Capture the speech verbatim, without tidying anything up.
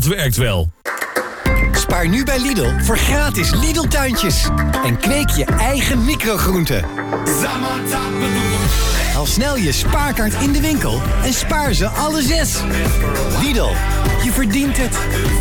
dat werkt wel. Spaar nu bij Lidl voor gratis Lidl-tuintjes. En kweek je eigen microgroenten. Haal snel je spaarkaart in de winkel en spaar ze alle zes. Lidl, je verdient het.